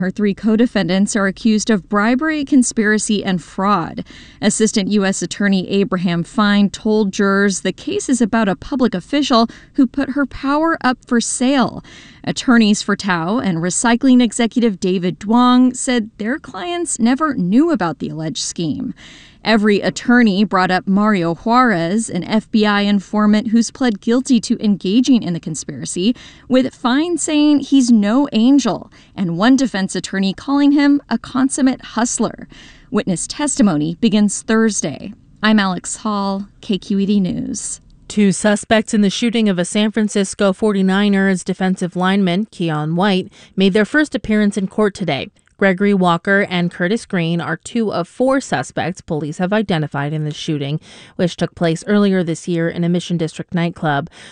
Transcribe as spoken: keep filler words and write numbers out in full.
Her three co-defendants are accused of bribery, conspiracy, and fraud. Assistant U S Attorney Abraham Fine told jurors the case is about a public official who put her power up for sale. Attorneys for Tao and recycling executive David Duong said their clients never knew about the alleged scheme. Every attorney brought up Mario Juarez, an F B I informant who's pled guilty to engaging in the conspiracy, with Fine saying he's no angel, and one defense attorney calling him a consummate hustler. Witness testimony begins Thursday. I'm Alex Hall, K Q E D News. Two suspects in the shooting of a San Francisco forty-niners defensive lineman, Keion White, made their first appearance in court today. Gregory Walker and Curtis Green are two of four suspects police have identified in the shooting, which took place earlier this year in a Mission District nightclub.